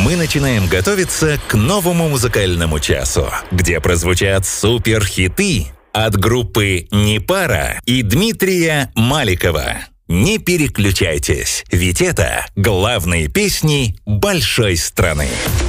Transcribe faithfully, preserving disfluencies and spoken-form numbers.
Мы начинаем готовиться к новому музыкальному часу, где прозвучат суперхиты от группы «Непара» и Дмитрия Маликова. Не переключайтесь, ведь это главные песни большой страны.